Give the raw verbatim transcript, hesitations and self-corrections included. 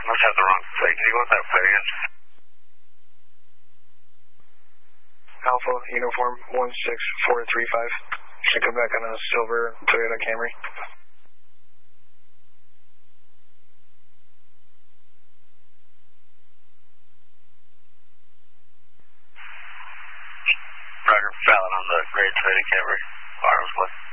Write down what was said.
must have the wrong plate. Can you go with that plate again? Alpha, uniform one six four three five. Should come back on a silver Toyota Camry. Roger, Fallon on the gray Toyota Camry. Arms left.